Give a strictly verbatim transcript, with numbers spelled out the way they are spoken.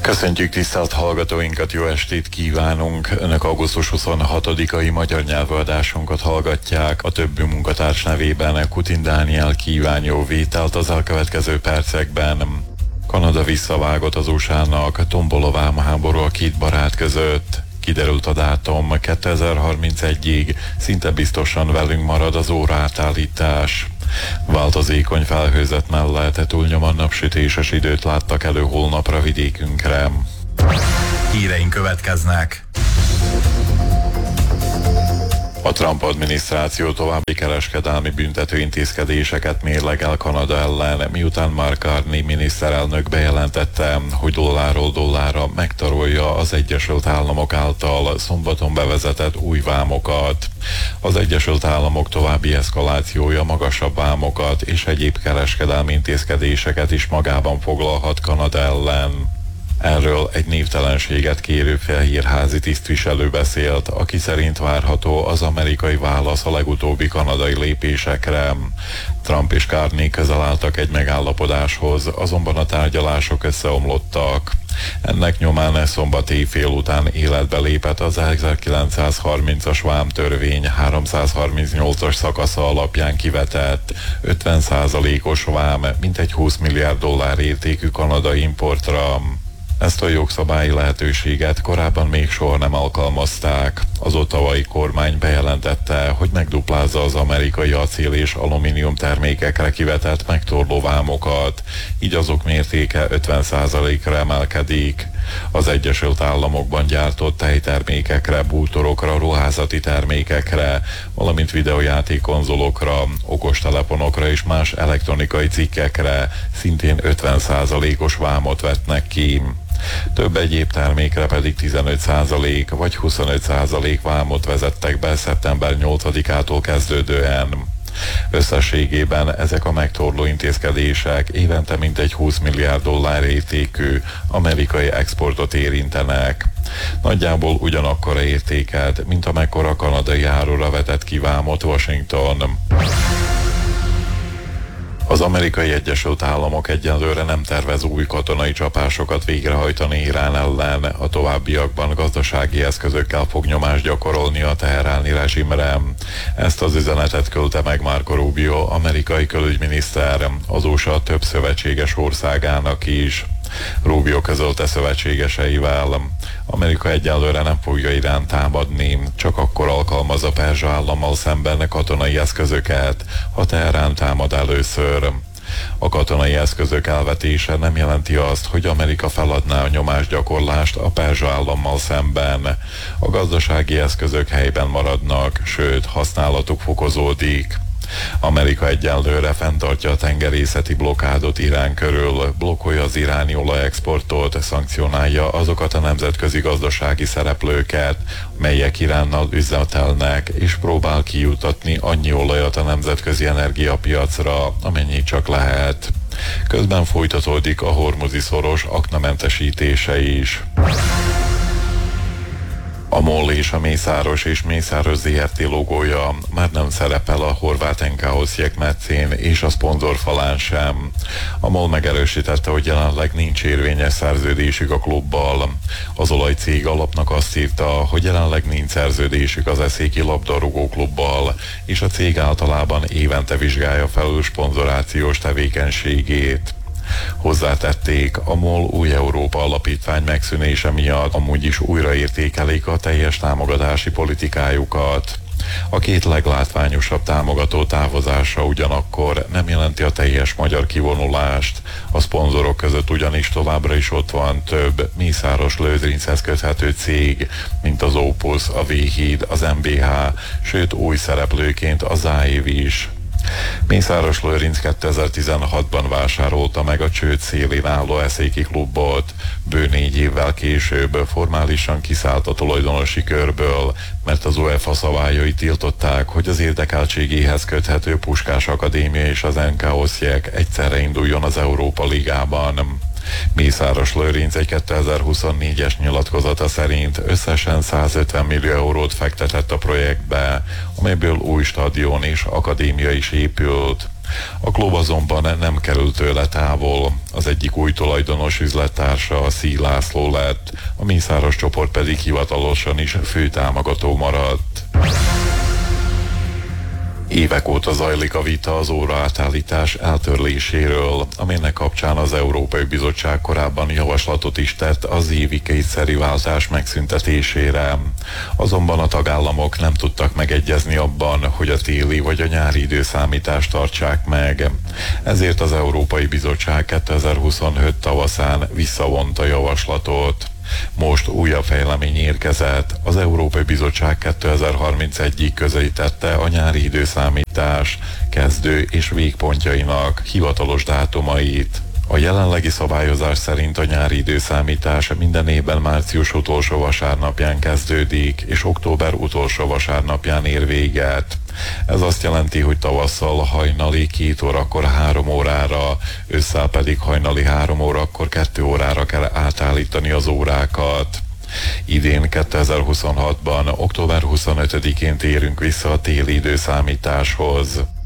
Köszöntjük tisztelt hallgatóinkat, jó estét kívánunk! Önök augusztus huszonhatodikai magyar nyelvű adásunkat hallgatják. A többi munkatárs nevében Kutin Dániel kíván jó vételt az elkövetkező percekben. Kanada visszavágott az u es á-nak, tombol a vámháború a két barát között. Kiderült a dátum, kétezer-harmincegyig szinte biztosan velünk marad az óraátállítás. Változékony felhőzet mellett túlnyomó napsütéses időt láttak elő holnapra vidékünkre. Híreink következnek. A Trump adminisztráció további kereskedelmi büntető intézkedéseket mérlegel Kanada ellen, miután Mark Carney miniszterelnök bejelentette, hogy dollárról dollárra megtarolja az Egyesült Államok által szombaton bevezetett új vámokat. Az Egyesült Államok további eszkalációja magasabb vámokat és egyéb kereskedelmi intézkedéseket is magában foglalhat Kanada ellen. Erről egy névtelenséget kérő fehérházi tisztviselő beszélt, aki szerint várható az amerikai válasz a legutóbbi kanadai lépésekre. Trump és Carney közel álltak egy megállapodáshoz, azonban a tárgyalások összeomlottak. Ennek nyomán szombat éjfél után életbe lépett az ezerkilencszázharmincas vámtörvény háromszázharmincnyolcas szakasza alapján kivetett ötven százalékos vám, mintegy húsz milliárd dollár értékű kanadai importra. Ezt a jogszabályi lehetőséget korábban még soha nem alkalmazták. Az ottawai kormány bejelentette, hogy megduplázza az amerikai acél és alumínium termékekre kivetett megtorló vámokat, így azok mértéke ötven százalékra emelkedik. Az Egyesült Államokban gyártott tejtermékekre, bútorokra, ruházati termékekre, valamint videójátékkonzolokra, okostelefonokra és más elektronikai cikkekre szintén ötven százalékos vámot vetnek ki. Több egyéb termékre pedig tizenöt százalék vagy huszonöt százalék vámot vezettek be szeptember nyolcadikától kezdődően. Összességében ezek a megtorló intézkedések évente mintegy húsz milliárd dollár értékű amerikai exportot érintenek. Nagyjából ugyanakkora értéket, mint amekkora kanadai árura vetett ki vámot Washington. Az Amerikai Egyesült Államok egyelőre nem tervez új katonai csapásokat végrehajtani Irán ellen, a továbbiakban gazdasági eszközökkel fog nyomást gyakorolni a teheráni rezsimre. Ezt az üzenetet küldte meg Marco Rubio, amerikai külügyminiszter, az u es á több szövetséges országának is. Rubio közölte szövetségeseivel: Amerika egyelőre nem fogja Iránt támadni, csak akkor alkalmaz a perzsa állammal szemben katonai eszközöket, ha Teherán támad először. A katonai eszközök elvetése nem jelenti azt, hogy Amerika feladná a nyomásgyakorlást a perzsa állammal szemben. A gazdasági eszközök helyben maradnak, sőt, használatuk fokozódik. Amerika egyelőre fenntartja a tengerészeti blokkádot Irán körül, blokkolja az iráni olajexportot, szankcionálja azokat a nemzetközi gazdasági szereplőket, melyek Iránnal üzletelnek, és próbál kijutatni annyi olajat a nemzetközi energiapiacra, amennyit csak lehet. Közben folytatódik a hormuzi szoros aknamentesítése is. A MOL és a Mészáros és Mészáros zé er té logója már nem szerepel a horvát en ká Osijek meccén és a szponzorfalán sem. A MOL megerősítette, hogy jelenleg nincs érvényes szerződésük a klubbal. Az olajcég alapnak azt írta, hogy jelenleg nincs szerződésük az eszéki labdarúgó klubbal, és a cég általában évente vizsgálja felül szponzorációs tevékenységét. Hozzátették, a MOL Új Európa Alapítvány megszűnése miatt amúgy is újraértékelik a teljes támogatási politikájukat. A két leglátványosabb támogató távozása ugyanakkor nem jelenti a teljes magyar kivonulást. A szponzorok között ugyanis továbbra is ott van több Mészáros Lőzrinchez köthető cég, mint az Opus, a V-híd, az em bé há, sőt új szereplőként a Záév is. Mészáros Lőrinc kétezer-tizenhatban vásárolta meg a csőd szélén álló eszéki klubot. Bő négy évvel később formálisan kiszállt a tulajdonosi körből, mert az UEFA szabályai tiltották, hogy az érdekeltségéhez köthető Puskás Akadémia és az en ká Osijek egyszerre induljon az Európa Ligában. Mészáros Lőrinc egy kétezer-huszonnégyes nyilatkozata szerint összesen százötven millió eurót fektetett a projektbe, amelyből új stadion és akadémia is épült. A klub azonban nem került tőle távol. Az egyik új tulajdonos üzlettársa Szí László lett, a Mészáros csoport pedig hivatalosan is főtámogató maradt. Évek óta zajlik a vita az óraátállítás eltörléséről, aminek kapcsán az Európai Bizottság korábban javaslatot is tett az évi kétszeri váltás megszüntetésére. Azonban a tagállamok nem tudtak megegyezni abban, hogy a téli vagy a nyári időszámítást tartsák meg. Ezért az Európai Bizottság kétezer-huszonöt tavaszán visszavonta a javaslatot. Most újabb fejlemény érkezett. Az Európai Bizottság kétezer-harmincegyig közelítette a nyári időszámítás kezdő és végpontjainak hivatalos dátumait. A jelenlegi szabályozás szerint a nyári időszámítás minden évben március utolsó vasárnapján kezdődik, és október utolsó vasárnapján ér véget. Ez azt jelenti, hogy tavasszal hajnali két órakor három órára, ősszel pedig hajnali három órakor kettő órára kell átállítani az órákat. Idén kétezer-huszonhatban október huszonötödikén térünk vissza a téli időszámításhoz.